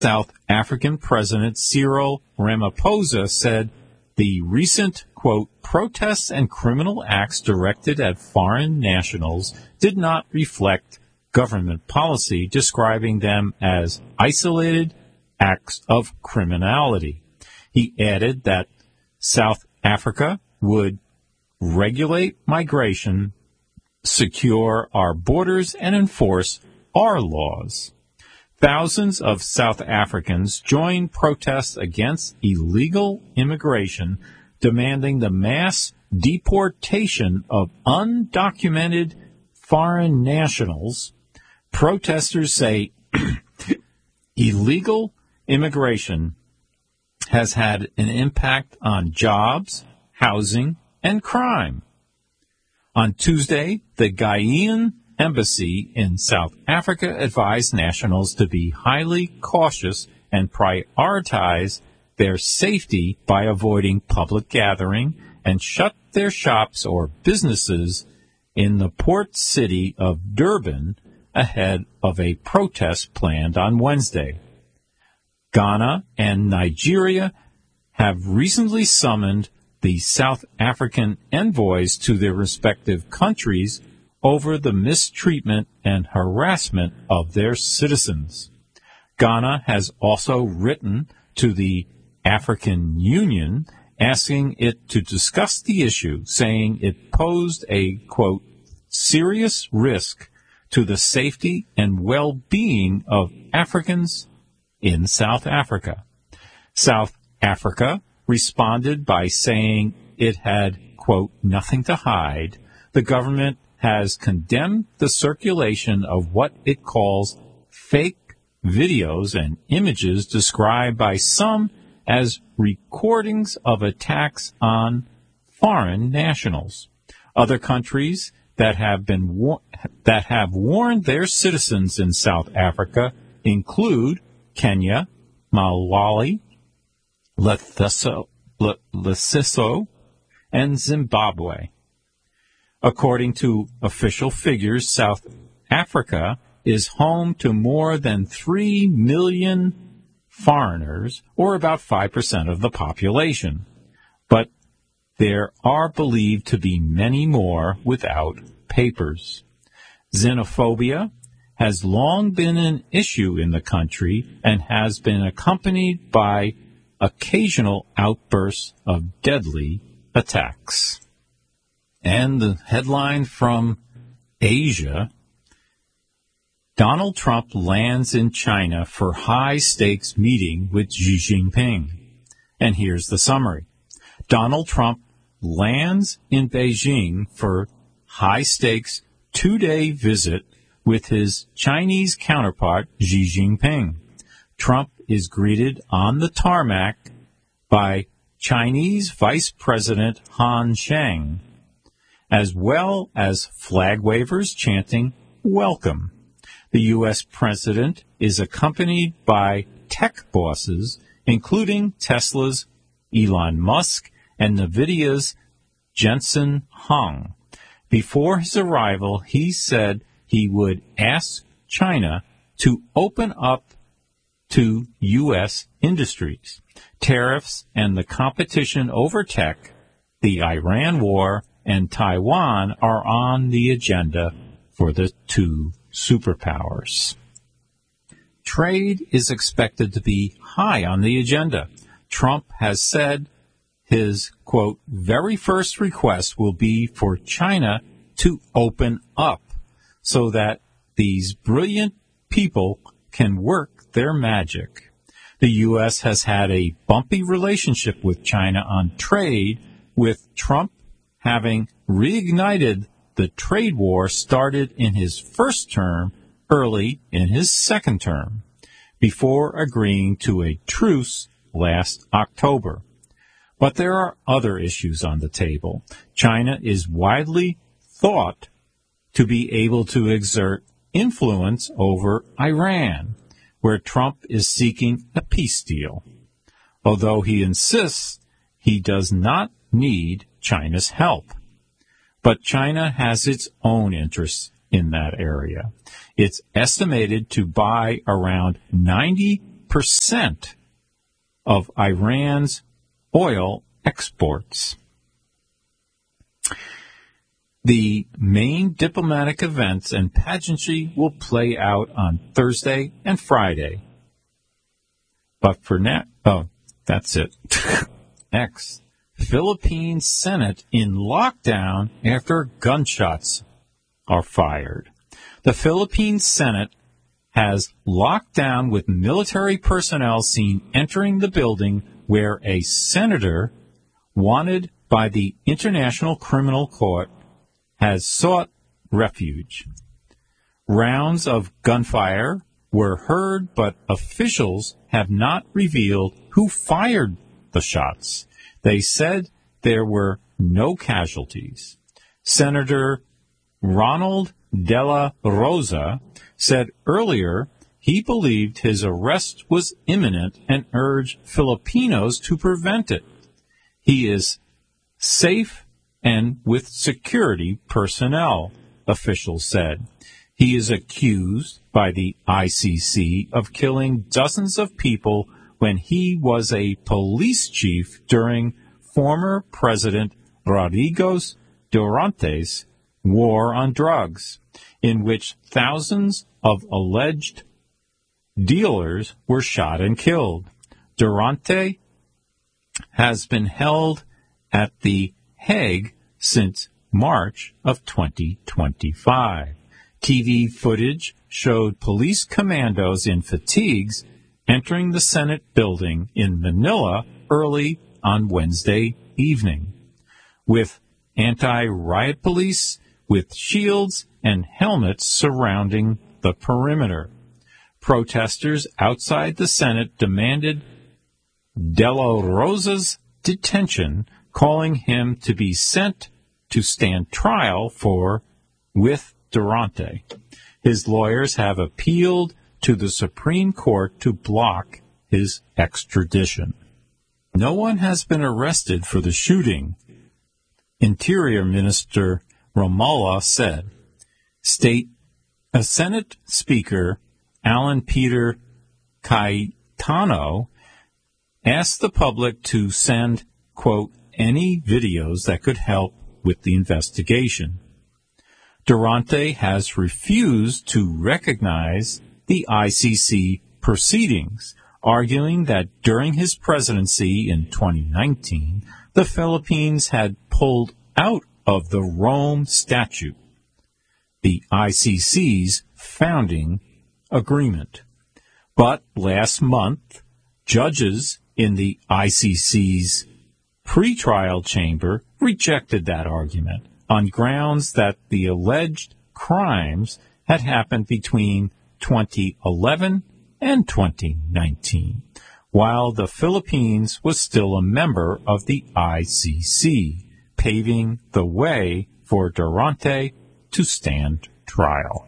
South African President Cyril Ramaphosa said the recent, quote, protests and criminal acts directed at foreign nationals did not reflect government policy, describing them as isolated acts of criminality. He added that South Africa would regulate migration, secure our borders, and enforce our laws. Thousands of South Africans joined protests against illegal immigration, demanding the mass deportation of undocumented foreign nationals. Protesters say illegal immigration has had an impact on jobs, housing, and crime. On Tuesday, the Ghanaian Embassy in South Africa advised nationals to be highly cautious and prioritize their safety by avoiding public gathering and shut their shops or businesses in the port city of Durban ahead of a protest planned on Wednesday. Ghana and Nigeria have recently summoned the South African envoys to their respective countries over the mistreatment and harassment of their citizens. Ghana has also written to the African Union asking it to discuss the issue, saying it posed a, quote, serious risk to the safety and well-being of Africans in South Africa. South Africa responded by saying it had, quote, nothing to hide. The government has condemned the circulation of what it calls fake videos and images described by some as recordings of attacks on foreign nationals. Other countries that have warned their citizens in South Africa include Kenya, Malawi, Lesotho, and Zimbabwe. According to official figures, South Africa is home to more than 3 million foreigners, or about 5% of the population. But there are believed to be many more without papers. Xenophobia has long been an issue in the country and has been accompanied by occasional outbursts of deadly attacks. And the headline from Asia, Donald Trump lands in China for high-stakes meeting with Xi Jinping. And here's the summary. Donald Trump lands in Beijing for high-stakes two-day visit with his Chinese counterpart Xi Jinping. Trump is greeted on the tarmac by Chinese Vice President Han Sheng, as well as flag wavers chanting, "Welcome." The U.S. president is accompanied by tech bosses, including Tesla's Elon Musk and NVIDIA's Jensen Huang. Before his arrival, he said he would ask China to open up to U.S. industries. Tariffs and the competition over tech, the Iran war, and Taiwan are on the agenda for the two superpowers. Trade is expected to be high on the agenda. Trump has said his, quote, very first request will be for China to open up so that these brilliant people can work their magic. The U.S. has had a bumpy relationship with China on trade, with Trump having reignited the trade war started in his first term early in his second term, before agreeing to a truce last October. But there are other issues on the table. China is widely thought to be able to exert influence over Iran, where Trump is seeking a peace deal, although he insists he does not need China's help. But China has its own interests in that area. It's estimated to buy around 90 30% of Iran's oil exports. The main diplomatic events and pageantry will play out on Thursday and Friday. But for now, that's it. Next, Philippine Senate in lockdown after gunshots are fired. The Philippine Senate has locked down with military personnel seen entering the building where a senator wanted by the International Criminal Court has sought refuge. Rounds of gunfire were heard, but officials have not revealed who fired the shots. They said there were no casualties. Senator Ronald De La Rosa said earlier he believed his arrest was imminent and urged Filipinos to prevent it. He is safe and with security personnel, officials said. He is accused by the ICC of killing dozens of people when he was a police chief during former President Rodrigo Durante's war on drugs, in which thousands of alleged dealers were shot and killed. Durante has been held at The Hague since March of 2025. TV footage showed police commandos in fatigues entering the Senate building in Manila early on Wednesday evening, with anti-riot police with shields and helmets surrounding the perimeter. Protesters outside the Senate demanded De La Rosa's detention, calling him to be sent to stand trial with Durante. His lawyers have appealed to the Supreme Court to block his extradition. No one has been arrested for the shooting, Interior Minister Romualdez said. Senate Speaker Alan Peter Cayetano asked the public to send, quote, any videos that could help with the investigation. Durante has refused to recognize the ICC proceedings, arguing that during his presidency in 2019, the Philippines had pulled out of the Rome Statute, the ICC's founding agreement. But last month, judges in the ICC's pretrial chamber rejected that argument on grounds that the alleged crimes had happened between 2011 and 2019, while the Philippines was still a member of the ICC, paving the way for Durante to stand trial.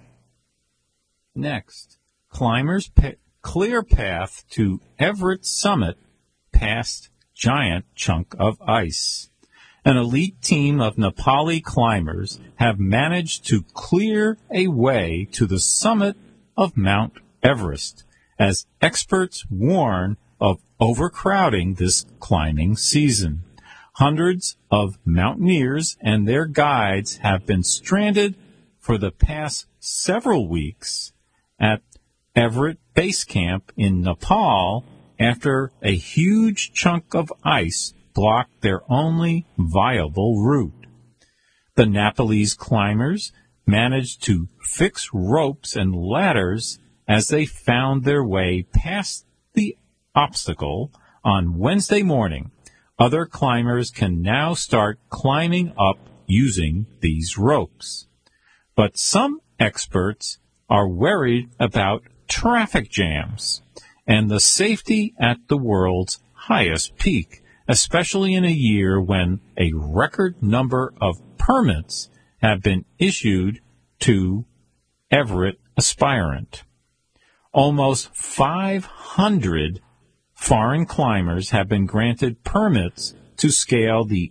Next, climbers clear path to Everett summit past giant chunk of ice. An elite team of Nepali climbers have managed to clear a way to the summit of Mount Everest, as experts warn of overcrowding this climbing season. Hundreds of mountaineers and their guides have been stranded for the past several weeks at Everett Base Camp in Nepal after a huge chunk of ice blocked their only viable route. The Nepalese climbers managed to fix ropes and ladders as they found their way past the obstacle on Wednesday morning. Other climbers can now start climbing up using these ropes. But some experts are worried about traffic jams and the safety at the world's highest peak, especially in a year when a record number of permits have been issued to Everett aspirant. Almost 500 foreign climbers have been granted permits to scale the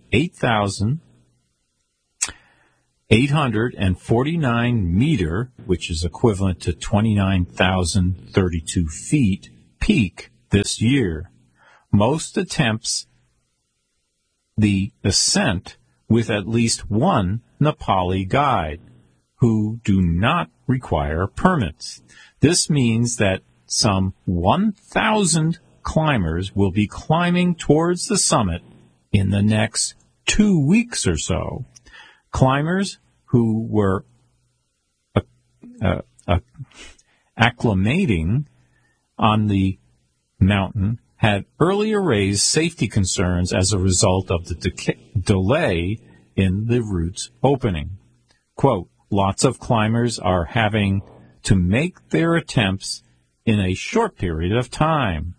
8,849 meter, which is equivalent to 29,032 feet, peak this year. Most attempts the ascent with at least one Nepali guide, who do not require permits. This means that some 1,000 climbers will be climbing towards the summit in the next 2 weeks or so. Climbers who were acclimating on the mountain had earlier raised safety concerns as a result of the delay in the route's opening. Quote, lots of climbers are having to make their attempts in a short period of time.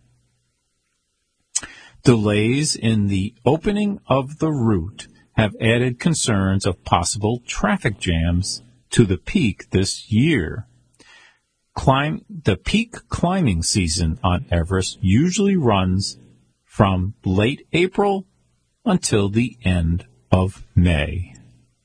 Delays in the opening of the route have added concerns of possible traffic jams to the peak this year. The peak climbing season on Everest usually runs from late April until the end of May.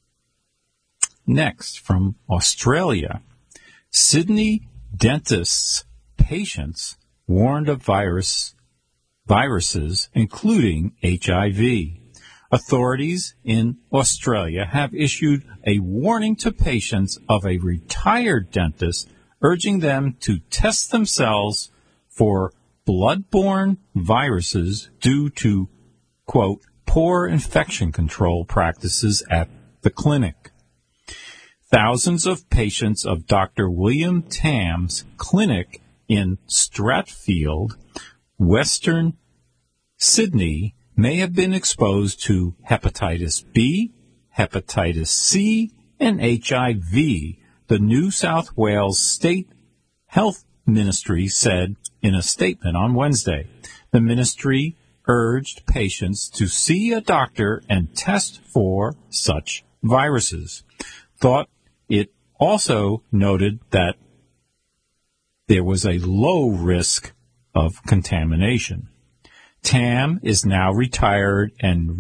Next, from Australia, Sydney dentists' patients warned of viruses, including HIV. Authorities in Australia have issued a warning to patients of a retired dentist, urging them to test themselves for blood-borne viruses due to, quote, poor infection control practices at the clinic. Thousands of patients of Dr. William Tam's clinic in Stratfield, Western Sydney, may have been exposed to hepatitis B, hepatitis C, and HIV, the New South Wales State Health Ministry said in a statement on Wednesday. The ministry urged patients to see a doctor and test for such viruses. It also noted that there was a low risk of contamination. Tam is now retired and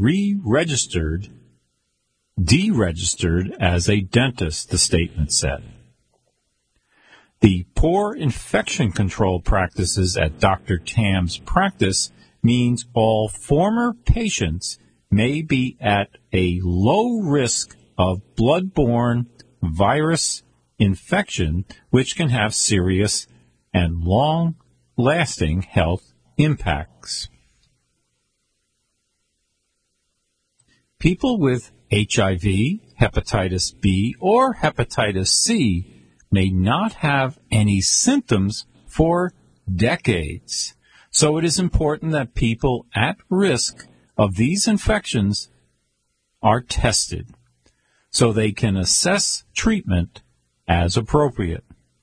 deregistered as a dentist, the statement said. The poor infection control practices at Dr. Tam's practice means all former patients may be at a low risk of blood-borne virus infection, which can have serious and long-lasting health impacts. People with HIV, hepatitis B, or hepatitis C may not have any symptoms for decades. So it is important that people at risk of these infections are tested so they can assess treatment as appropriate.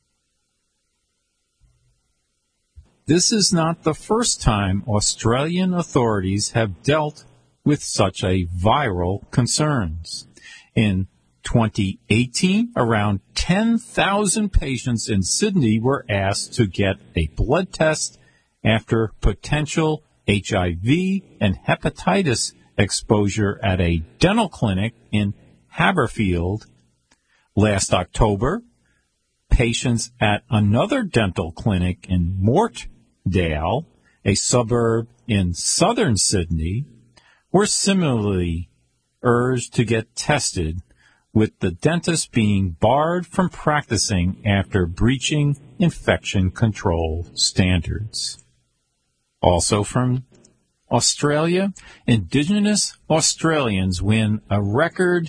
This is not the first time Australian authorities have dealt with such a viral concerns. In 2018, around 10,000 patients in Sydney were asked to get a blood test after potential HIV and hepatitis exposure at a dental clinic in Haberfield. Last October, patients at another dental clinic in Mortdale, a suburb in southern Sydney, were similarly urged to get tested, with the dentist being barred from practicing after breaching infection control standards. Also from Australia, Indigenous Australians win a record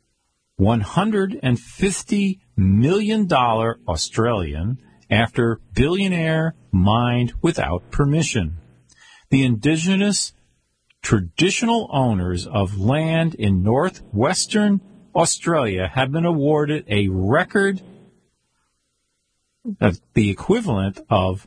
$150 million Australian after billionaire mined without permission. The Indigenous traditional owners of land in northwestern Australia have been awarded a record of the equivalent of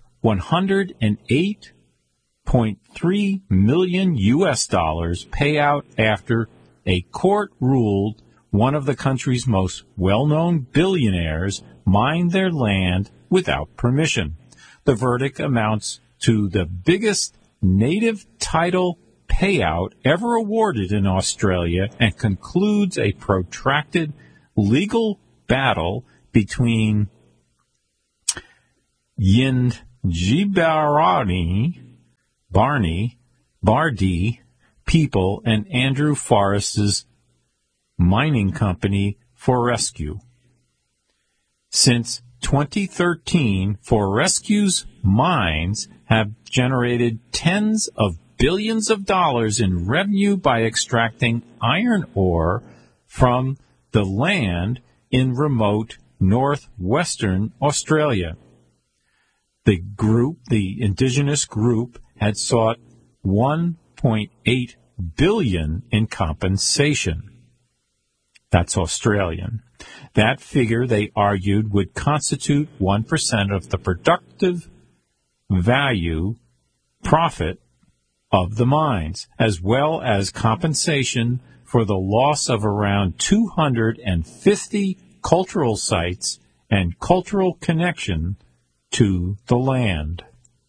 $108.3 million payout after a court ruled one of the country's most well-known billionaires mined their land without permission. The verdict amounts to the biggest native title payout ever awarded in Australia and concludes a protracted legal battle between Yindyabarri Bardi people and Andrew Forrest's mining company, Fortescue. Since 2013, Fortescue's mines have generated tens of billions of dollars in revenue by extracting iron ore from the land in remote northwestern Australia. The indigenous group, had sought $1.8 billion in compensation. That's Australian. That figure, they argued, would constitute 1% of the productive value profit of the mines, as well as compensation for the loss of around 250 cultural sites and cultural connection to the land.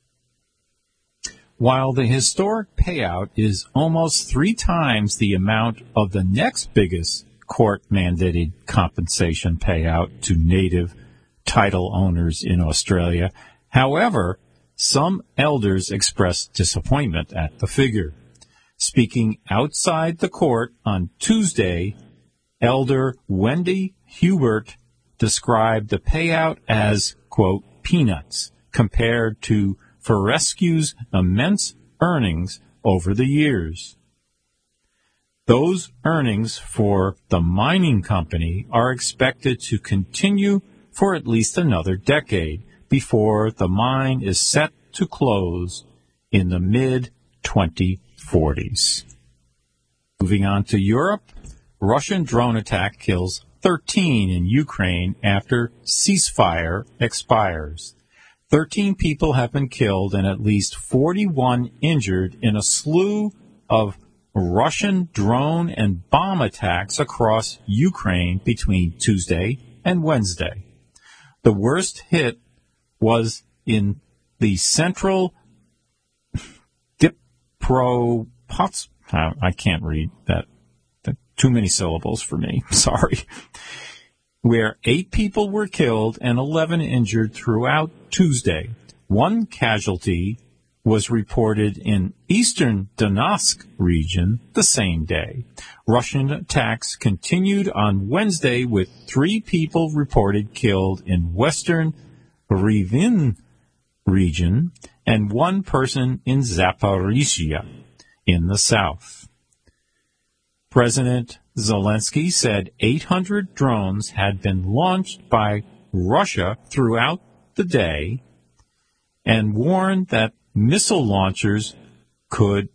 While the historic payout is almost 3 times the amount of the next biggest court-mandated compensation payout to native title owners in Australia, however, some elders expressed disappointment at the figure. Speaking outside the court on Tuesday, Elder Wendy Hubert described the payout as, quote, peanuts compared to Fortescue's immense earnings over the years. Those earnings for the mining company are expected to continue for at least another decade before the mine is set to close in the mid-2040s. Moving on to Europe, Russian drone attack kills 13 in Ukraine after ceasefire expires. 13 people have been killed and at least 41 injured in a slew of Russian drone and bomb attacks across Ukraine between Tuesday and Wednesday. The worst hit was in the central Dnipropetrovsk. I can't read that. Too many syllables for me. Sorry. Where 8 people were killed and 11 injured throughout Tuesday. 1 casualty was reported in eastern Donetsk region the same day. Russian attacks continued on Wednesday with 3 people reported killed in western Rivne region and 1 person in Zaporizhia in the south. President Zelensky said 800 drones had been launched by Russia throughout the day and warned that missile launches could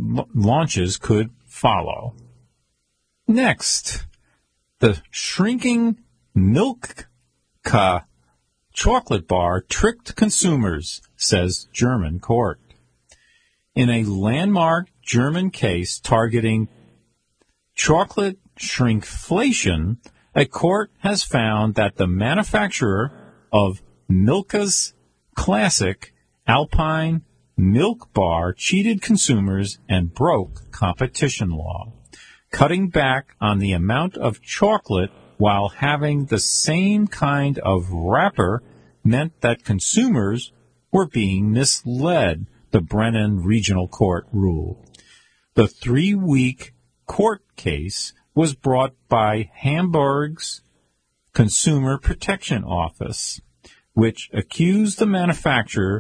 follow. Next, the shrinking Milka chocolate bar tricked consumers, says German court. In a landmark German case targeting chocolate shrinkflation, a court has found that the manufacturer of Milka's classic Alpine Milk Bar cheated consumers and broke competition law. Cutting back on the amount of chocolate while having the same kind of wrapper meant that consumers were being misled, the Brennan Regional Court ruled. The 3-week court case was brought by Hamburg's Consumer Protection Office, which accused the manufacturer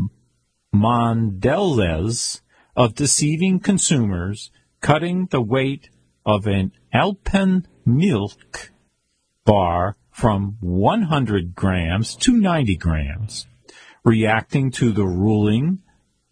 Mondelez of deceiving consumers, cutting the weight of an Alpen Milk bar from 100 grams to 90 grams. Reacting to the ruling,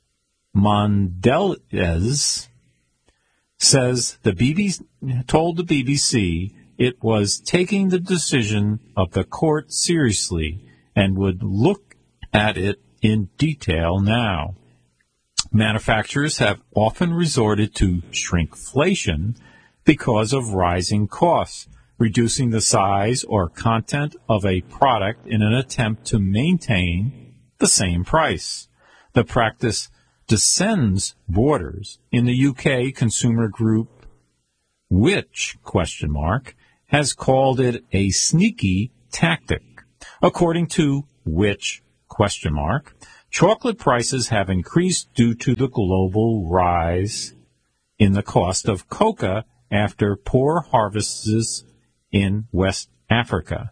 Mondelez says told the BBC it was taking the decision of the court seriously and would look at it in detail now. Manufacturers have often resorted to shrinkflation because of rising costs, reducing the size or content of a product in an attempt to maintain the same price. The practice descends borders. In the UK, consumer group Which? Has called it a sneaky tactic. According to Which? chocolate prices have increased due to the global rise in the cost of coca after poor harvests in West Africa.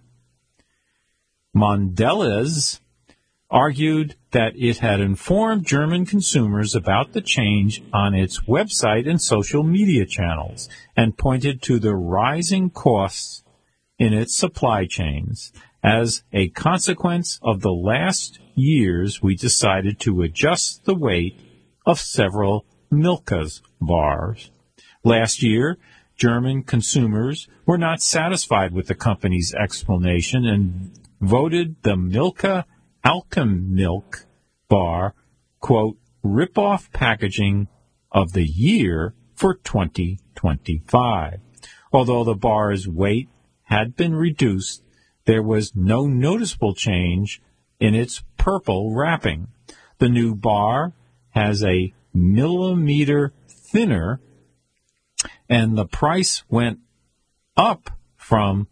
Mondelez argued that it had informed German consumers about the change on its website and social media channels and pointed to the rising costs in its supply chains. As a consequence of the last years, we decided to adjust the weight of several Milka's bars. Last year, German consumers were not satisfied with the company's explanation and voted the Milka Alchemilk bar, quote, rip-off packaging of the year for 2025. Although the bar's weight had been reduced, there was no noticeable change in its purple wrapping. The new bar has a millimeter thinner, and the price went up from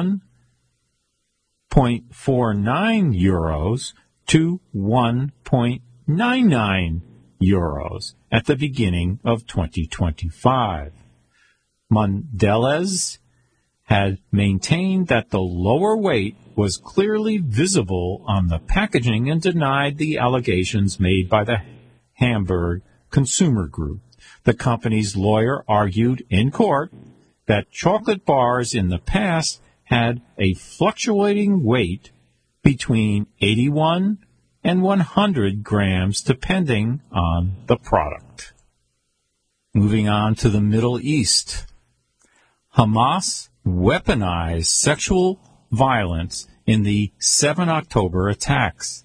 1.49 euros to 1.99 euros at the beginning of 2025. Mondelez had maintained that the lower weight was clearly visible on the packaging and denied the allegations made by the Hamburg Consumer Group. The company's lawyer argued in court that chocolate bars in the past had a fluctuating weight between 81 and 100 grams depending on the product. Moving on to the Middle East. Hamas weaponized sexual violence in the 7 October attacks.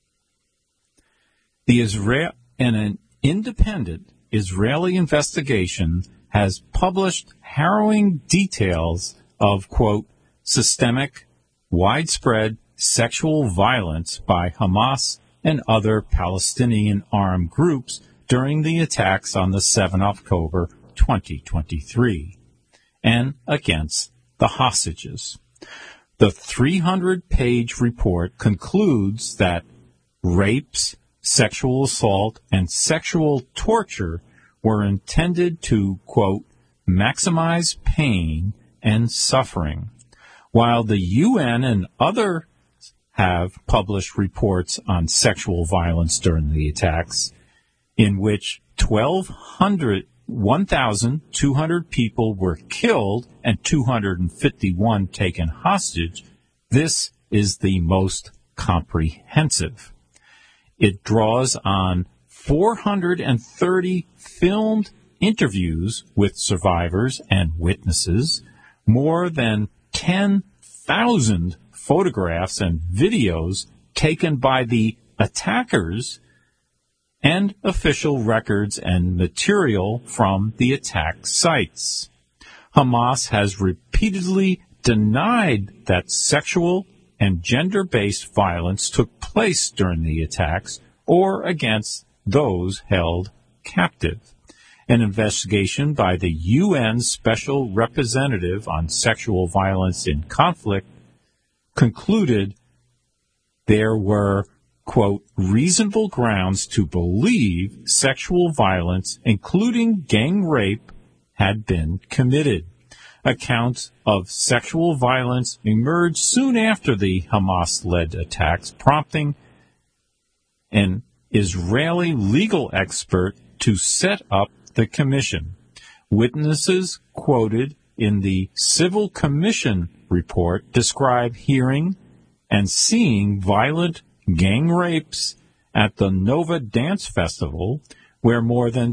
An independent Israeli investigation has published harrowing details of, quote, systemic, widespread sexual violence by Hamas and other Palestinian armed groups during the attacks on the 7 October 2023 and against the hostages. The 300-page report concludes that rapes, sexual assault, and sexual torture were intended to, quote, maximize pain and suffering. While the UN and others have published reports on sexual violence during the attacks, in which 1,200 people were killed and 251 taken hostage, this is the most comprehensive. It draws on 430 filmed interviews with survivors and witnesses, more than 10,000 photographs and videos taken by the attackers, and official records and material from the attack sites. Hamas has repeatedly denied that sexual and gender-based violence took place during the attacks or against those held captive. An investigation by the UN Special Representative on Sexual Violence in Conflict concluded there were, quote, reasonable grounds to believe sexual violence, including gang rape, had been committed. Accounts of sexual violence emerged soon after the Hamas-led attacks, prompting an Israeli legal expert to set up the commission. Witnesses quoted in the Civil Commission report describe hearing and seeing violent gang rapes at the Nova Dance Festival, where more than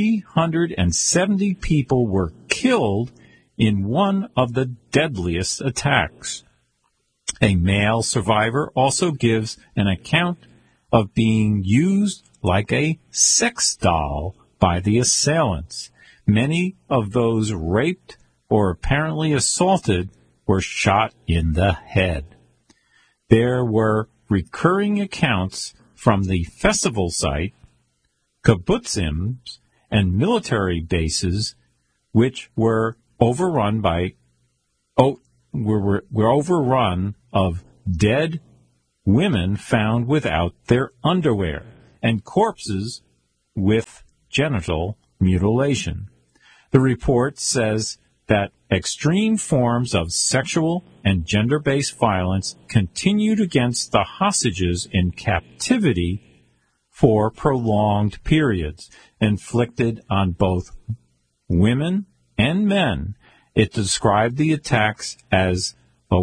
370 people were killed in one of the deadliest attacks. A male survivor also gives an account of being used like a sex doll by the assailants. Many of those raped or apparently assaulted were shot in the head. There were recurring accounts from the festival site, kibbutzim, and military bases, which were overrun of dead women found without their underwear, and corpses with genital mutilation. The report says that extreme forms of sexual and gender-based violence continued against the hostages in captivity for prolonged periods, inflicted on both women and men. It described the attacks as the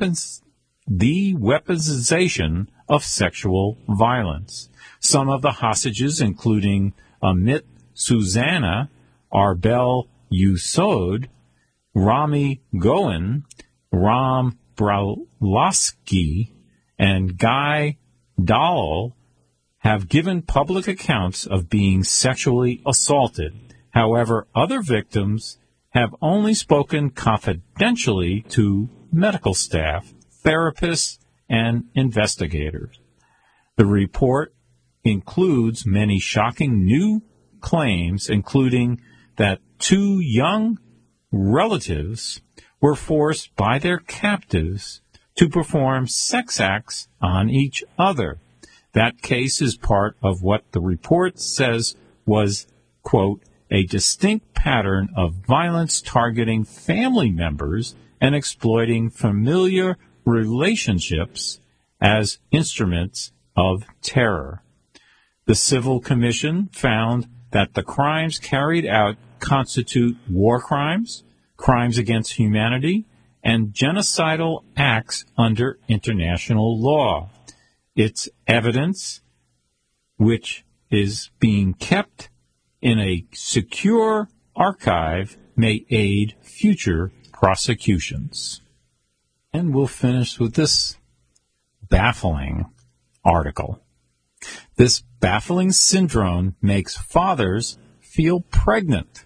weaponization of sexual violence. Some of the hostages, including Amit Susanna, Arbel Yusod, Rami Goen, Ram Bralowski, and Guy Dahl, have given public accounts of being sexually assaulted. However, other victims have only spoken confidentially to medical staff, therapists, and investigators. The report includes many shocking new claims, including that 2 young relatives were forced by their captives to perform sex acts on each other. That case is part of what the report says was, quote, a distinct pattern of violence targeting family members and exploiting familiar relationships as instruments of terror. The Civil Commission found that the crimes carried out constitute war crimes, crimes against humanity, and genocidal acts under international law. Its evidence, which is being kept in a secure archive, may aid future prosecutions. And we'll finish with this baffling article. This baffling syndrome makes fathers feel pregnant.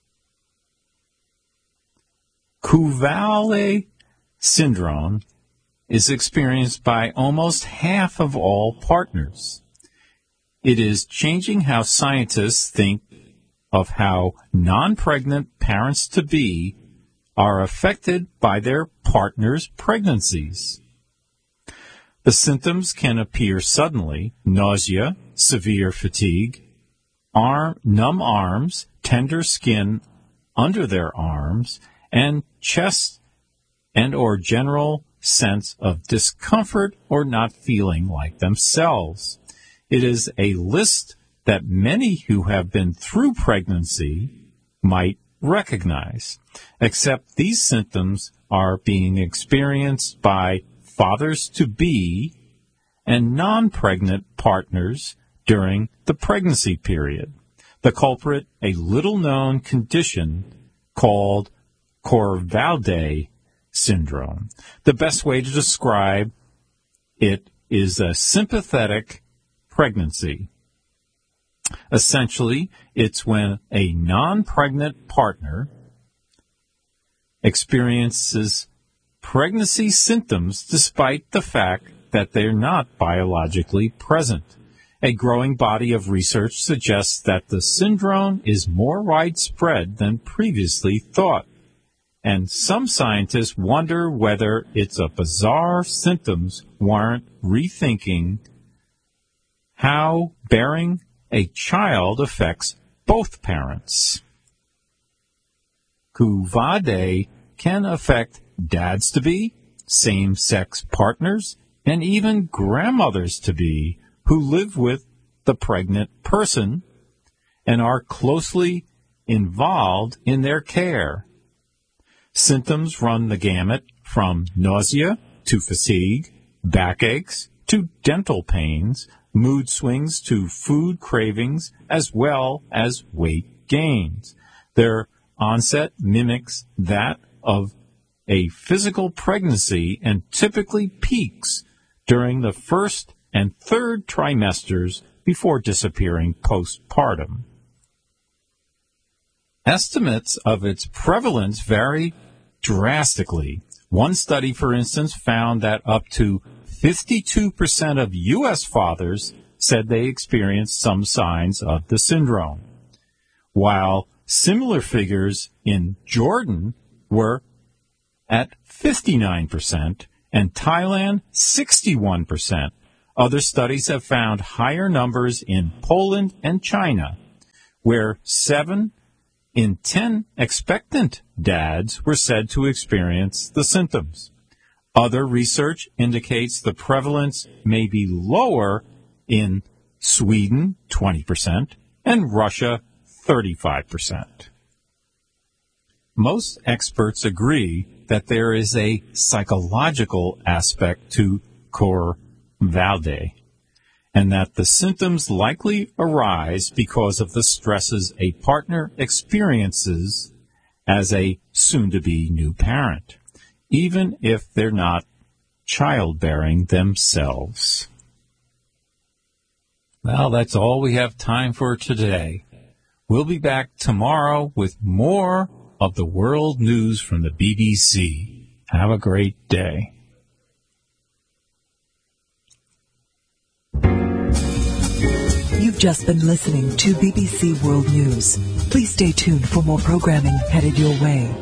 Kuvalé syndrome is experienced by almost half of all partners. It is changing how scientists think of how non-pregnant parents-to-be are affected by their partners' pregnancies. The symptoms can appear suddenly: nausea, severe fatigue, numb arms, tender skin under their arms, and chest and or general sense of discomfort or not feeling like themselves. It is a list that many who have been through pregnancy might recognize, except these symptoms are being experienced by fathers-to-be and non-pregnant partners during the pregnancy period. The culprit, a little-known condition called Corvalde syndrome. The best way to describe it is a sympathetic pregnancy. Essentially, it's when a non-pregnant partner experiences pregnancy symptoms despite the fact that they're not biologically present. A growing body of research suggests that the syndrome is more widespread than previously thought, and some scientists wonder whether its bizarre symptoms warrant rethinking how bearing a child affects both parents. Kuvalé can affect dads-to-be, same-sex partners, and even grandmothers-to-be who live with the pregnant person and are closely involved in their care. Symptoms run the gamut from nausea to fatigue, backaches to dental pains, mood swings to food cravings, as well as weight gains. Their onset mimics that of a physical pregnancy and typically peaks during the first and third trimesters before disappearing postpartum. Estimates of its prevalence vary drastically. One study, for instance, found that up to 52% of U.S. fathers said they experienced some signs of the syndrome, while similar figures in Jordan were at 59% and Thailand 61%. Other studies have found higher numbers in Poland and China, where 7 in 10 expectant dads were said to experience the symptoms. Other research indicates the prevalence may be lower in Sweden, 20%, and Russia, 35%. Most experts agree that there is a psychological aspect to Corvalde, and that the symptoms likely arise because of the stresses a partner experiences as a soon-to-be new parent, even if they're not childbearing themselves. Well, that's all we have time for today. We'll be back tomorrow with more of the world news from the BBC. Have a great day. You've just been listening to BBC World News. Please stay tuned for more programming headed your way.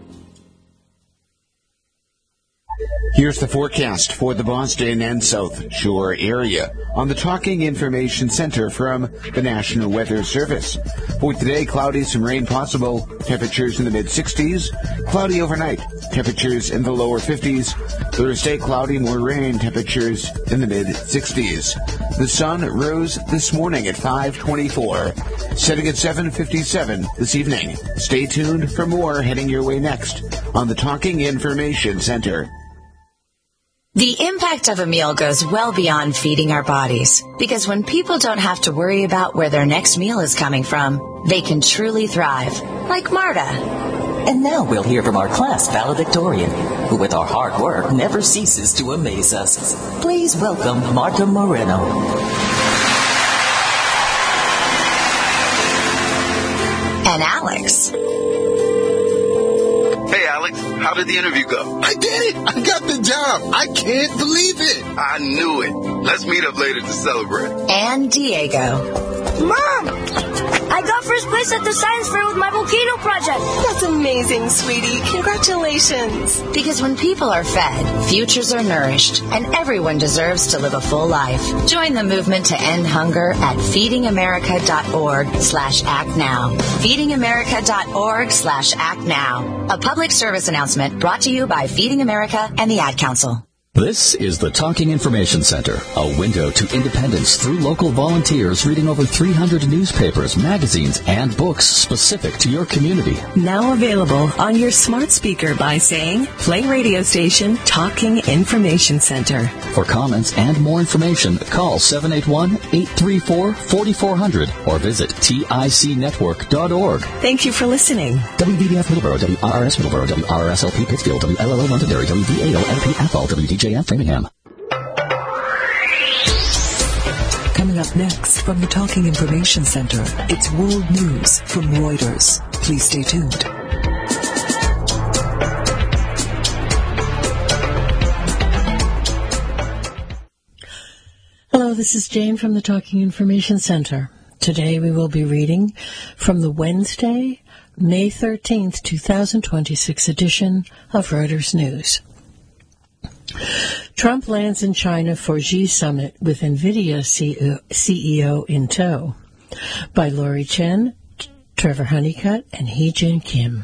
Here's the forecast for the Boston and South Shore area on the Talking Information Center from the National Weather Service. For today, cloudy, some rain possible, temperatures in the mid-60s. Cloudy overnight, temperatures in the lower 50s. Thursday, cloudy, more rain, temperatures in the mid-60s. The sun rose this morning at 5:24, setting at 7:57 this evening. Stay tuned for more heading your way next on the Talking Information Center. The impact of a meal goes well beyond feeding our bodies, because when people don't have to worry about where their next meal is coming from, they can truly thrive, like Marta. And now we'll hear from our class valedictorian, who with our hard work never ceases to amaze us. Please welcome Marta Moreno. And Alex. Hey, Alex, how did the interview go? I did it! I got the job! I can't believe it! I knew it. Let's meet up later to celebrate. And Diego. Mom! I got first place at the science fair with my volcano project. That's amazing, sweetie. Congratulations. Because when people are fed, futures are nourished, and everyone deserves to live a full life. Join the movement to end hunger at feedingamerica.org/actnow. feedingamerica.org/actnow. A public service announcement brought to you by Feeding America and the Ad Council. This is the Talking Information Center, a window to independence through local volunteers reading over 300 newspapers, magazines, and books specific to your community. Now available on your smart speaker by saying, play radio station Talking Information Center. For comments and more information, call 781-834-4400 or visit ticnetwork.org. Thank you for listening. WBBF Middleborough, WRRS Middleborough, WRSLP Pittsfield, WLLO Londonderry, WVAO-LP-FL, WDJF Framingham. Coming up next from the Talking Information Center, it's World News from Reuters. Please stay tuned. Hello, this is Jane from the Talking Information Center. Today we will be reading from the Wednesday, May 13th, 2026 edition of Reuters News. Trump lands in China for Xi Summit with NVIDIA CEO in tow. By Lori Chen, Trevor Honeycutt, and Hee-Jin Kim.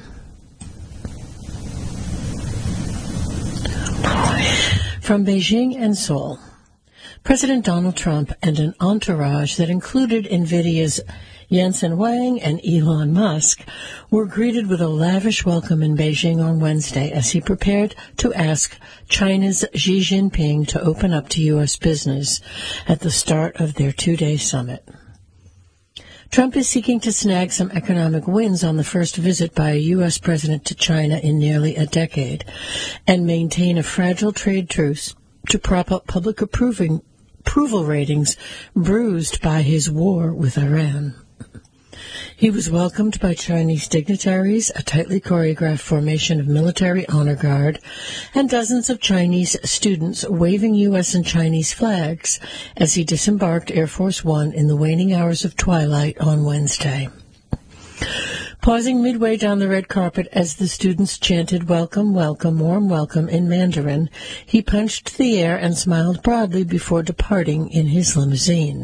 From Beijing and Seoul. President Donald Trump and an entourage that included NVIDIA's Jensen Huang and Elon Musk were greeted with a lavish welcome in Beijing on Wednesday as he prepared to ask China's Xi Jinping to open up to U.S. business at the start of their two-day summit. Trump is seeking to snag some economic wins on the first visit by a U.S. president to China in nearly a decade and maintain a fragile trade truce to prop up public approval ratings bruised by his war with Iran. He was welcomed by Chinese dignitaries, a tightly choreographed formation of military honor guard, and dozens of Chinese students waving U.S. and Chinese flags as he disembarked Air Force One in the waning hours of twilight on Wednesday. Pausing midway down the red carpet as the students chanted "Welcome, welcome, warm welcome" in Mandarin, he punched the air and smiled broadly before departing in his limousine.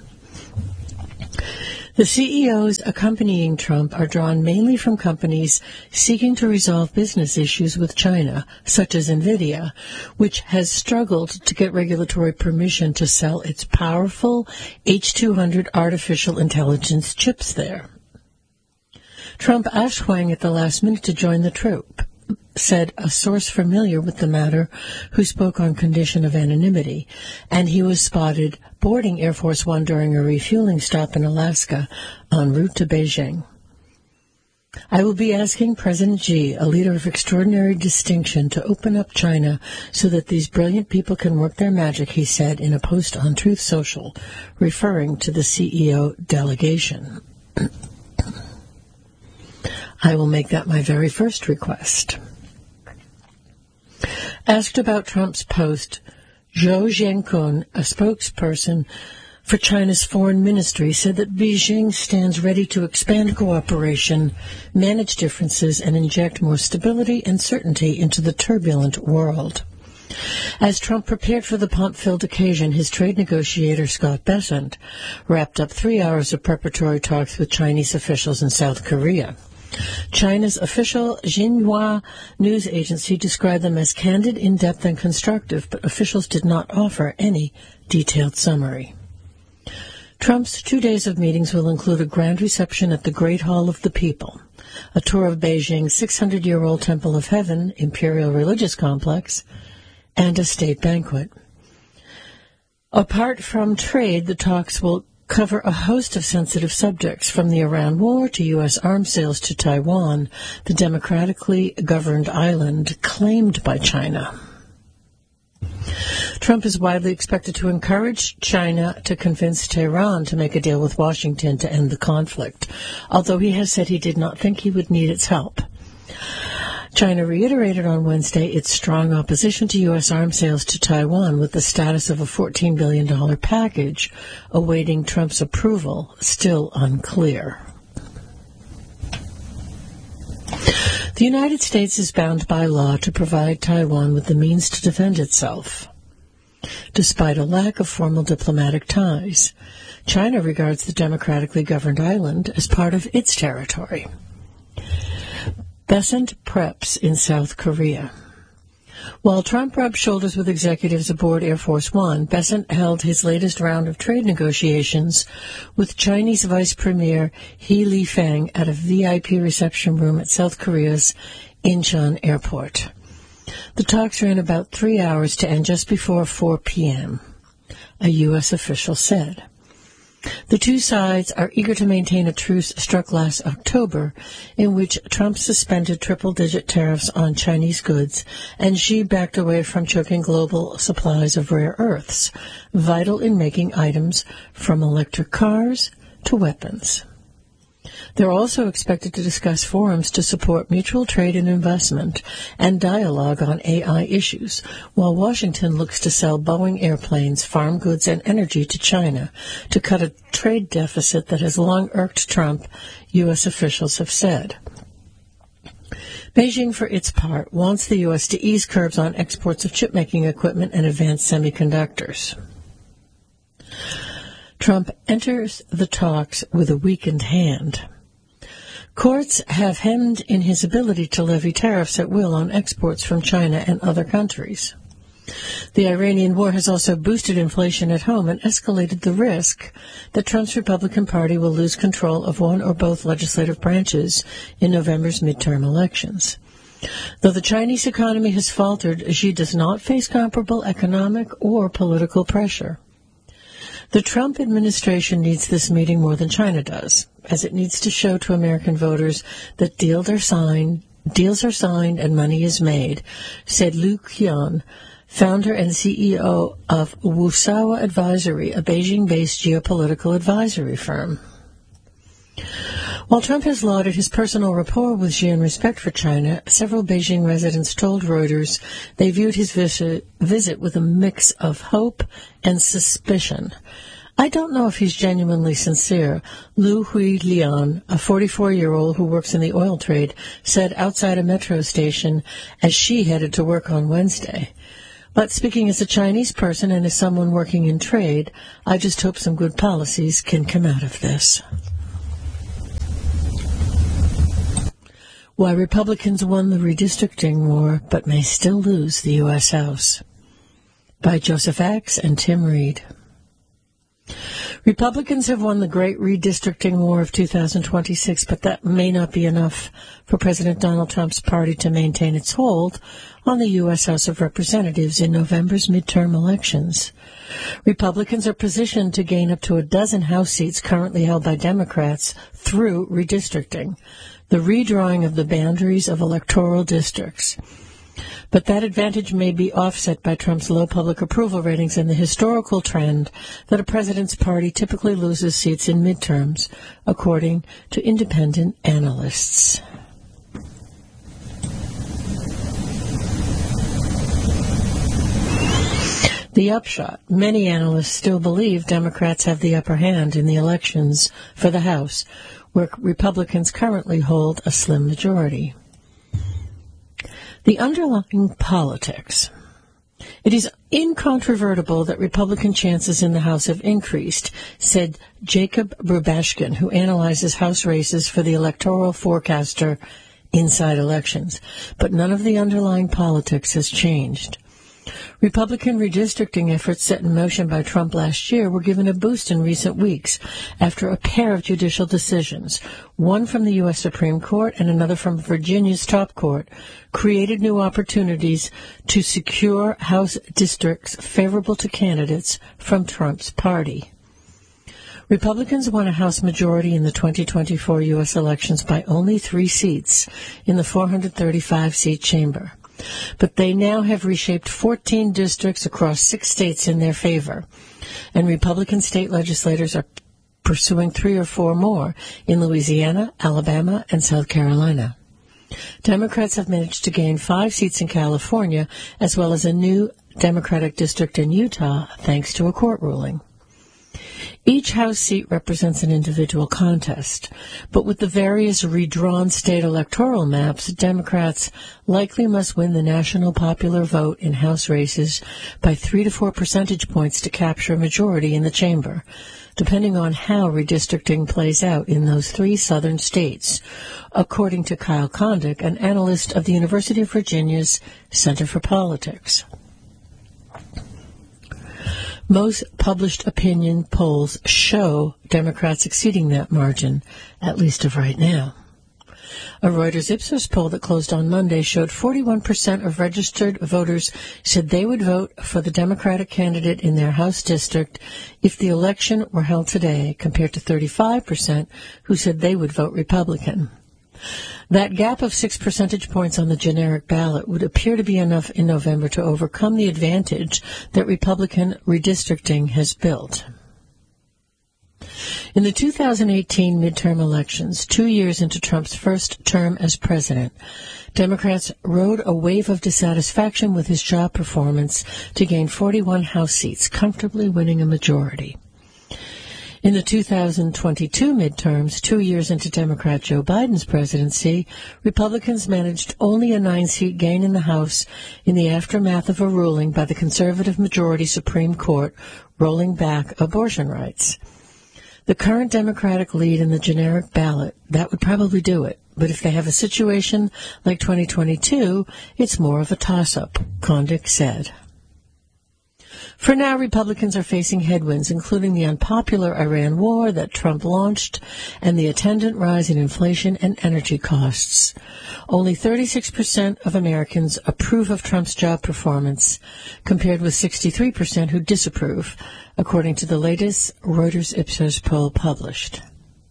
The CEOs accompanying Trump are drawn mainly from companies seeking to resolve business issues with China, such as NVIDIA, which has struggled to get regulatory permission to sell its powerful H200 artificial intelligence chips there. Trump asked Huang at the last minute to join the troop, said a source familiar with the matter who spoke on condition of anonymity, and he was spotted boarding Air Force One during a refueling stop in Alaska en route to Beijing. I will be asking President Xi, a leader of extraordinary distinction, to open up China so that these brilliant people can work their magic, he said in a post on Truth Social, referring to the CEO delegation. I will make that my very first request. Asked about Trump's post, Zhou Zhenkun, a spokesperson for China's foreign ministry, said that Beijing stands ready to expand cooperation, manage differences, and inject more stability and certainty into the turbulent world. As Trump prepared for the pomp-filled occasion, his trade negotiator, Scott Bessent, wrapped up 3 hours of preparatory talks with Chinese officials in South Korea. China's official Xinhua news agency described them as candid, in-depth, and constructive, but officials did not offer any detailed summary. Trump's 2 days of meetings will include a grand reception at the Great Hall of the People, a tour of Beijing's 600-year-old Temple of Heaven, Imperial Religious Complex, and a state banquet. Apart from trade, the talks will cover a host of sensitive subjects, from the Iran war to U.S. arms sales to Taiwan, the democratically governed island claimed by China. Trump is widely expected to encourage China to convince Tehran to make a deal with Washington to end the conflict, although he has said he did not think he would need its help. China reiterated on Wednesday its strong opposition to U.S. arms sales to Taiwan, with the status of a $14 billion package awaiting Trump's approval still unclear. The United States is bound by law to provide Taiwan with the means to defend itself. Despite a lack of formal diplomatic ties, China regards the democratically governed island as part of its territory. Bessent preps in South Korea. While Trump rubbed shoulders with executives aboard Air Force One, Bessent held his latest round of trade negotiations with Chinese Vice Premier He Lifeng at a VIP reception room at South Korea's Incheon Airport. The talks ran about 3 hours to end just before 4 p.m., a U.S. official said. The two sides are eager to maintain a truce struck last October, in which Trump suspended triple-digit tariffs on Chinese goods, and Xi backed away from choking global supplies of rare earths, vital in making items from electric cars to weapons. They're also expected to discuss forums to support mutual trade and investment and dialogue on AI issues, while Washington looks to sell Boeing airplanes, farm goods, and energy to China to cut a trade deficit that has long irked Trump, U.S. officials have said. Beijing, for its part, wants the U.S. to ease curbs on exports of chip-making equipment and advanced semiconductors. Trump enters the talks with a weakened hand. Courts have hemmed in his ability to levy tariffs at will on exports from China and other countries. The Iranian war has also boosted inflation at home and escalated the risk that Trump's Republican Party will lose control of one or both legislative branches in November's midterm elections. Though the Chinese economy has faltered, Xi does not face comparable economic or political pressure. The Trump administration needs this meeting more than China does, as it needs to show to American voters that deals are signed and money is made, said Liu Qian, founder and CEO of Wusawa Advisory, a Beijing-based geopolitical advisory firm. While Trump has lauded his personal rapport with Xi and respect for China, several Beijing residents told Reuters they viewed his visit with a mix of hope and suspicion. I don't know if he's genuinely sincere, Lu Hui Lian, a 44-year-old who works in the oil trade, said outside a metro station as she headed to work on Wednesday. But speaking as a Chinese person and as someone working in trade, I just hope some good policies can come out of this. Why Republicans won the redistricting war but may still lose the U.S. House. By Joseph Axe and Tim Reed. Republicans have won the great redistricting war of 2026, but that may not be enough for President Donald Trump's party to maintain its hold on the U.S. House of Representatives in November's midterm elections. Republicans are positioned to gain up to a dozen House seats currently held by Democrats through redistricting, the redrawing of the boundaries of electoral districts. But that advantage may be offset by Trump's low public approval ratings and the historical trend that a president's party typically loses seats in midterms, according to independent analysts. The upshot: many analysts still believe Democrats have the upper hand in the elections for the House, where Republicans currently hold a slim majority. The underlying politics. It is incontrovertible that Republican chances in the House have increased, said Jacob Brubashkin, who analyzes House races for the electoral forecaster Inside Elections. But none of the underlying politics has changed. Republican redistricting efforts set in motion by Trump last year were given a boost in recent weeks after a pair of judicial decisions, one from the U.S. Supreme Court and another from Virginia's top court, created new opportunities to secure House districts favorable to candidates from Trump's party. Republicans won a House majority in the 2024 U.S. elections by only 3 seats in the 435-seat chamber. But they now have reshaped 14 districts across 6 states in their favor, and Republican state legislators are pursuing 3 or 4 more in Louisiana, Alabama, and South Carolina. Democrats have managed to gain 5 seats in California, as well as a new Democratic district in Utah, thanks to a court ruling. Each House seat represents an individual contest, but with the various redrawn state electoral maps, Democrats likely must win the national popular vote in House races by 3 to 4 percentage points to capture a majority in the chamber, depending on how redistricting plays out in those 3 southern states, according to Kyle Kondik, an analyst of the University of Virginia's Center for Politics. Most published opinion polls show Democrats exceeding that margin, at least of right now. A Reuters Ipsos poll that closed on Monday showed 41% of registered voters said they would vote for the Democratic candidate in their House district if the election were held today, compared to 35% who said they would vote Republican. That gap of 6 percentage points on the generic ballot would appear to be enough in November to overcome the advantage that Republican redistricting has built. In the 2018 midterm elections, 2 years into Trump's first term as president, Democrats rode a wave of dissatisfaction with his job performance to gain 41 House seats, comfortably winning a majority. In the 2022 midterms, 2 years into Democrat Joe Biden's presidency, Republicans managed only a 9-seat gain in the House in the aftermath of a ruling by the conservative majority Supreme Court rolling back abortion rights. The current Democratic lead in the generic ballot, that would probably do it. But if they have a situation like 2022, it's more of a toss-up, Kondik said. For now, Republicans are facing headwinds, including the unpopular Iran war that Trump launched and the attendant rise in inflation and energy costs. Only 36% of Americans approve of Trump's job performance, compared with 63% who disapprove, according to the latest Reuters Ipsos poll published.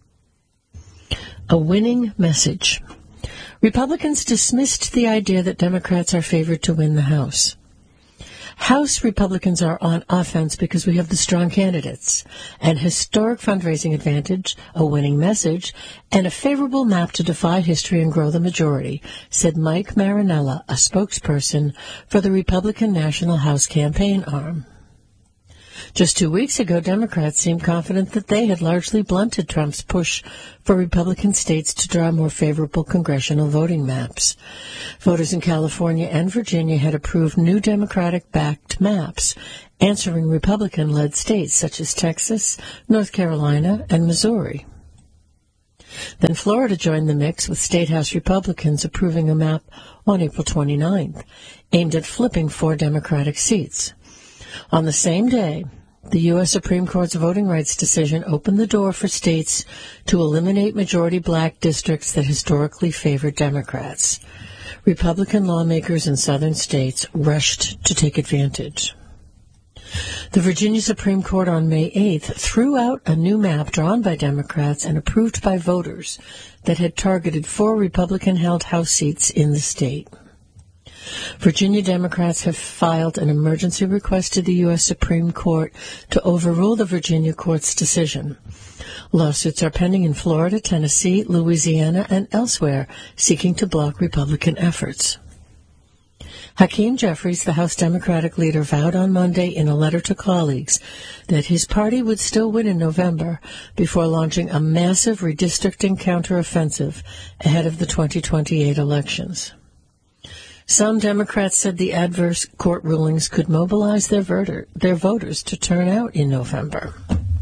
A winning message. Republicans dismissed the idea that Democrats are favored to win the House. House Republicans are on offense because we have the strong candidates, an historic fundraising advantage, a winning message, and a favorable map to defy history and grow the majority, said Mike Marinella, a spokesperson for the Republican National House campaign arm. Just 2 weeks ago, Democrats seemed confident that they had largely blunted Trump's push for Republican states to draw more favorable congressional voting maps. Voters in California and Virginia had approved new Democratic-backed maps, answering Republican-led states such as Texas, North Carolina, and Missouri. Then Florida joined the mix, with State House Republicans approving a map on April 29th, aimed at flipping 4 Democratic seats. On the same day, the U.S. Supreme Court's voting rights decision opened the door for states to eliminate majority black districts that historically favored Democrats. Republican lawmakers in southern states rushed to take advantage. The Virginia Supreme Court on May 8th threw out a new map drawn by Democrats and approved by voters that had targeted 4 Republican-held House seats in the state. Virginia Democrats have filed an emergency request to the U.S. Supreme Court to overrule the Virginia court's decision. Lawsuits are pending in Florida, Tennessee, Louisiana, and elsewhere, seeking to block Republican efforts. Hakeem Jeffries, the House Democratic leader, vowed on Monday in a letter to colleagues that his party would still win in November before launching a massive redistricting counteroffensive ahead of the 2028 elections. Some Democrats said the adverse court rulings could mobilize their voters to turn out in November.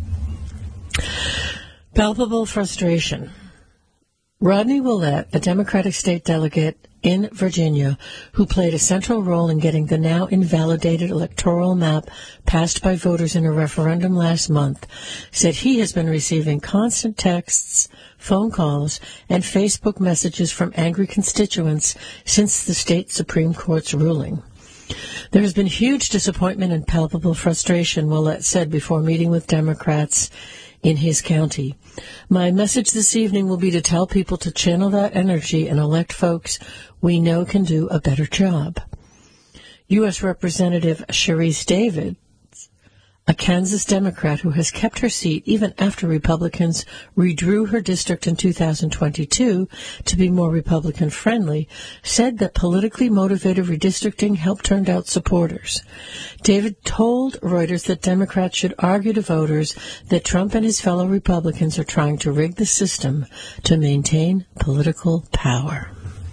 Palpable frustration. Rodney Willett, a Democratic state delegate in Virginia, who played a central role in getting the now invalidated electoral map passed by voters in a referendum last month, said he has been receiving constant texts, phone calls, and Facebook messages from angry constituents since the state Supreme Court's ruling. There has been huge disappointment and palpable frustration, Willett said before meeting with Democrats in his county. My message this evening will be to tell people to channel that energy and elect folks we know can do a better job. U.S. Representative Sharice Davids, a Kansas Democrat who has kept her seat even after Republicans redrew her district in 2022 to be more Republican-friendly, said that politically motivated redistricting helped turn out supporters. David told Reuters that Democrats should argue to voters that Trump and his fellow Republicans are trying to rig the system to maintain political power.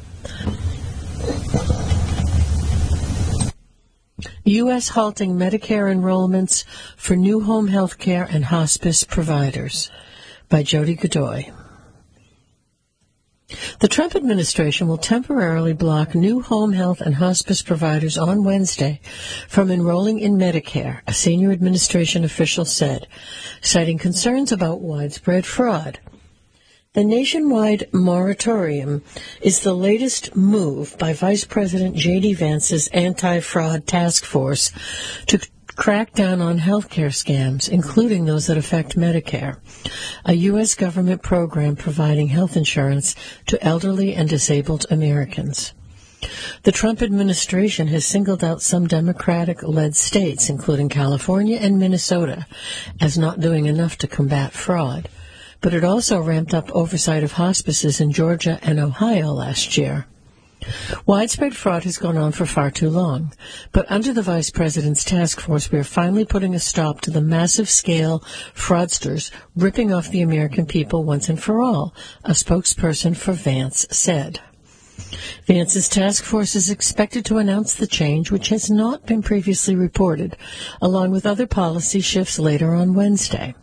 U.S. halting Medicare enrollments for new home health care and hospice providers, by Jody Godoy. The Trump administration will temporarily block new home health and hospice providers on Wednesday from enrolling in Medicare, a senior administration official said, citing concerns about widespread fraud. The nationwide moratorium is the latest move by Vice President J.D. Vance's anti-fraud task force to crack down on healthcare scams, including those that affect Medicare, a U.S. government program providing health insurance to elderly and disabled Americans. The Trump administration has singled out some Democratic-led states, including California and Minnesota, as not doing enough to combat fraud. But it also ramped up oversight of hospices in Georgia and Ohio last year. Widespread fraud has gone on for far too long, but under the Vice President's task force, we are finally putting a stop to the massive-scale fraudsters ripping off the American people once and for all, a spokesperson for Vance said. Vance's task force is expected to announce the change, which has not been previously reported, along with other policy shifts later on Wednesday.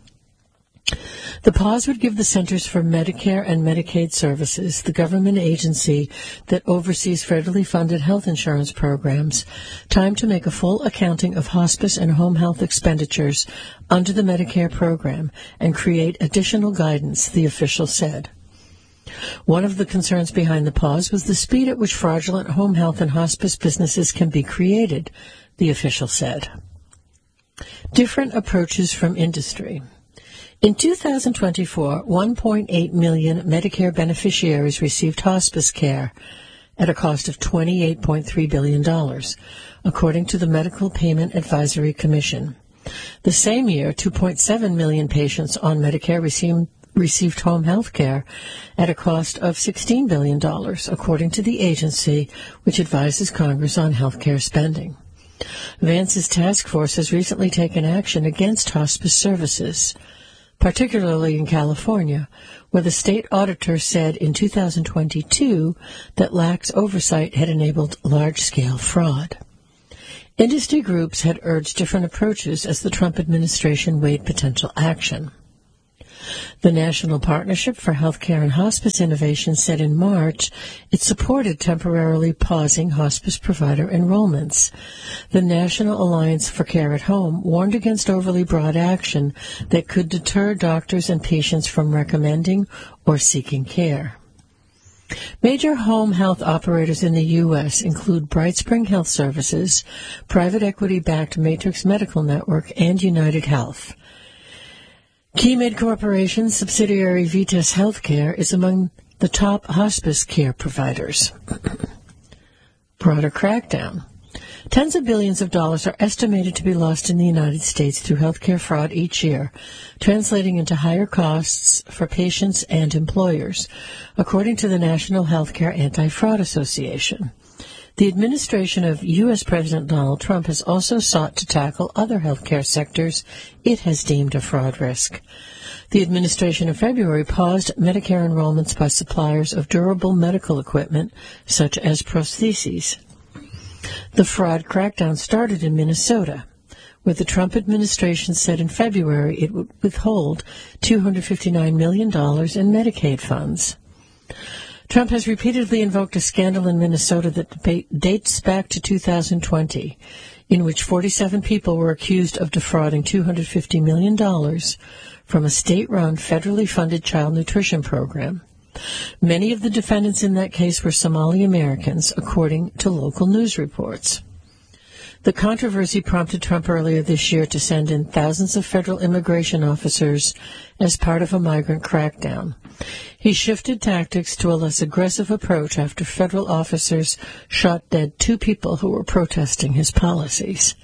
The pause would give the Centers for Medicare and Medicaid Services, the government agency that oversees federally funded health insurance programs, time to make a full accounting of hospice and home health expenditures under the Medicare program and create additional guidance, the official said. One of the concerns behind the pause was the speed at which fraudulent home health and hospice businesses can be created, the official said. Different approaches from industry. In 2024, 1.8 million Medicare beneficiaries received hospice care at a cost of $28.3 billion, according to the Medical Payment Advisory Commission. The same year, 2.7 million patients on Medicare received home health care at a cost of $16 billion, according to the agency which advises Congress on health care spending. Vance's task force has recently taken action against hospice services, particularly in California, where the state auditor said in 2022 that lax oversight had enabled large-scale fraud. Industry groups had urged different approaches as the Trump administration weighed potential action. The National Partnership for Healthcare and Hospice Innovation said in March it supported temporarily pausing hospice provider enrollments. The National Alliance for Care at Home warned against overly broad action that could deter doctors and patients from recommending or seeking care. Major home health operators in the U.S. include BrightSpring Health Services, private equity-backed Matrix Medical Network, and United Health. KeyMed Corporation's subsidiary Vitas Healthcare is among the top hospice care providers. Broader crackdown. Tens of billions of dollars are estimated to be lost in the United States through healthcare fraud each year, translating into higher costs for patients and employers, according to the National Healthcare Anti-Fraud Association. The administration of U.S. President Donald Trump has also sought to tackle other healthcare sectors it has deemed a fraud risk. The administration in February paused Medicare enrollments by suppliers of durable medical equipment, such as prostheses. The fraud crackdown started in Minnesota, where the Trump administration said in February it would withhold $259 million in Medicaid funds. Trump has repeatedly invoked a scandal in Minnesota that dates back to 2020, in which 47 people were accused of defrauding $250 million from a state-run, federally funded child nutrition program. Many of the defendants in that case were Somali Americans, according to local news reports. The controversy prompted Trump earlier this year to send in thousands of federal immigration officers as part of a migrant crackdown. He shifted tactics to a less aggressive approach after federal officers shot dead 2 people who were protesting his policies.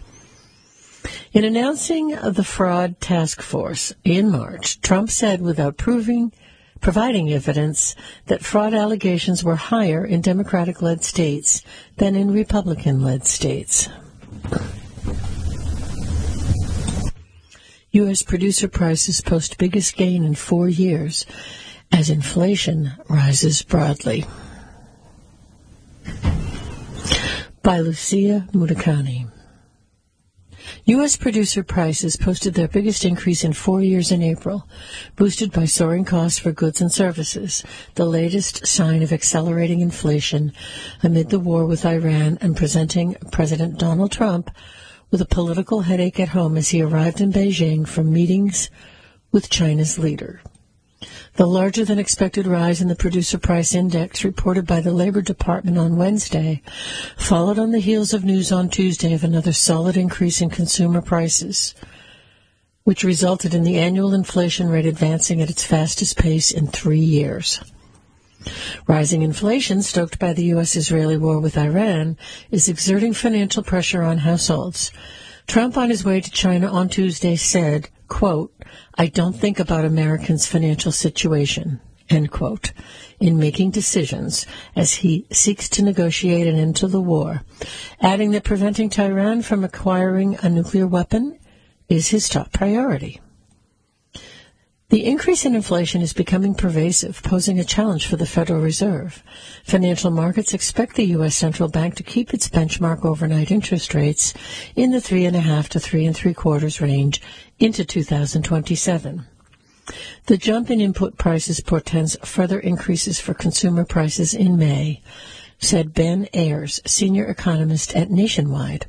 In announcing the fraud task force in March, Trump said without providing evidence that fraud allegations were higher in Democratic-led states than in Republican-led states. U.S. producer prices post biggest gain in 4 years as inflation rises broadly. By Lucia Mudakani. U.S. producer prices posted their biggest increase in 4 years in April, boosted by soaring costs for goods and services, the latest sign of accelerating inflation amid the war with Iran and presenting President Donald Trump with a political headache at home as he arrived in Beijing from meetings with China's leader. The larger-than-expected rise in the Producer Price Index reported by the Labor Department on Wednesday followed on the heels of news on Tuesday of another solid increase in consumer prices, which resulted in the annual inflation rate advancing at its fastest pace in 3 years. Rising inflation, stoked by the U.S.-Israeli war with Iran, is exerting financial pressure on households. Trump, on his way to China on Tuesday, said, quote, "I don't think about Americans' financial situation," end quote, in making decisions as he seeks to negotiate an end to the war, adding that preventing Tehran from acquiring a nuclear weapon is his top priority. The increase in inflation is becoming pervasive, posing a challenge for the Federal Reserve. Financial markets expect the U.S. Central Bank to keep its benchmark overnight interest rates in the 3.5 to 3 3/4 range into 2027. The jump in input prices portends further increases for consumer prices in May, said Ben Ayers, senior economist at Nationwide.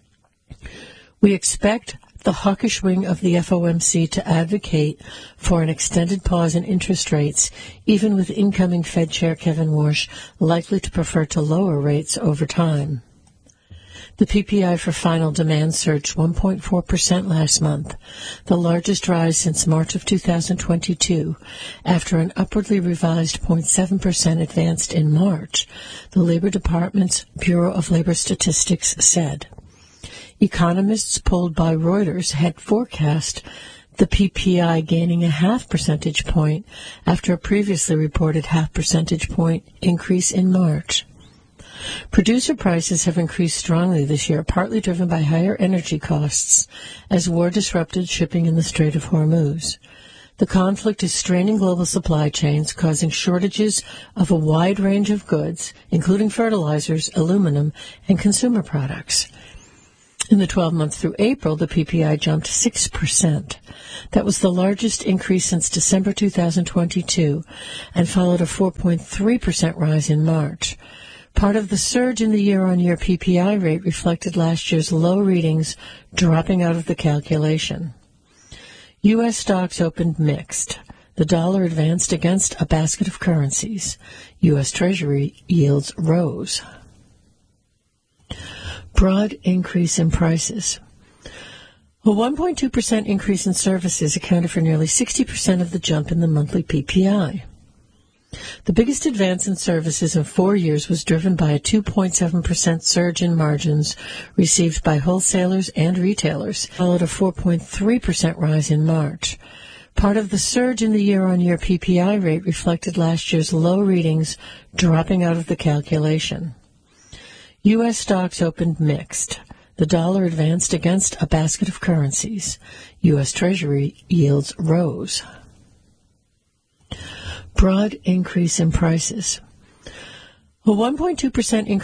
We expect the hawkish wing of the FOMC to advocate for an extended pause in interest rates, even with incoming Fed Chair Kevin Warsh likely to prefer to lower rates over time. The PPI for final demand surged 1.4% last month, the largest rise since March of 2022, after an upwardly revised 0.7% advanced in March, the Labor Department's Bureau of Labor Statistics said. Economists polled by Reuters had forecast the PPI gaining a 0.5 percentage point after a previously reported 0.5 percentage point increase in March. Producer prices have increased strongly this year, partly driven by higher energy costs as war disrupted shipping in the Strait of Hormuz. The conflict is straining global supply chains, causing shortages of a wide range of goods, including fertilizers, aluminum, and consumer products. In the 12 months through April, the PPI jumped 6%. That was the largest increase since December 2022 and followed a 4.3% rise in March. Part of the surge in the year-on-year PPI rate reflected last year's low readings dropping out of the calculation. U.S. stocks opened mixed. The dollar advanced against a basket of currencies. U.S. Treasury yields rose. Broad increase in prices. A 1.2% increase in services accounted for nearly 60% of the jump in the monthly PPI. The biggest advance in services in 4 years was driven by a 2.7% surge in margins received by wholesalers and retailers, followed a 4.3% rise in March. Part of the surge in the year-on-year PPI rate reflected last year's low readings dropping out of the calculation. U.S. stocks opened mixed. The dollar advanced against a basket of currencies. U.S. Treasury yields rose. Broad increase in prices. A 1.2% increase